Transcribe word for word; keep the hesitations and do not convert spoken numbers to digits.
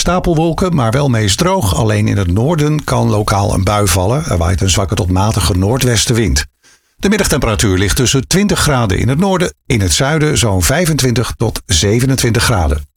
stapelwolken, maar wel meest droog. Alleen in het noorden kan lokaal een bui vallen. Er waait een zwakke tot matige noordwestenwind. De middagtemperatuur ligt tussen twintig graden in het noorden, in het zuiden zo'n vijfentwintig tot zevenentwintig graden.